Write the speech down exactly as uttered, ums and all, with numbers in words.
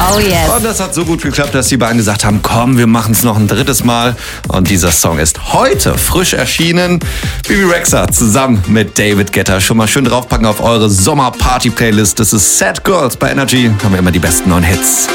Oh yes. Und das hat so gut geklappt, dass die beiden gesagt haben, komm, wir machen es noch ein drittes Mal. Und dieser Song ist heute frisch erschienen. Bebe Rexha zusammen mit David Guetta. Schon mal schön draufpacken auf eure Sommer-Party-Playlist. Das ist Sad Girls bei Energy. Haben wir immer die besten neuen Hits.